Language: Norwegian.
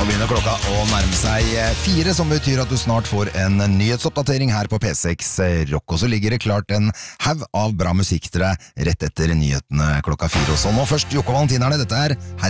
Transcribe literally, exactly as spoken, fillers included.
Nå begynner klokka å nærme seg fire, som betyr at du snart får en nyhetsoppdatering her på P seks Rock. Og så ligger det klart en haug av bra musikk til deg rett etter nyhetene klokka fire. Og så nå først Jokke og Valentinerne, dette er Herre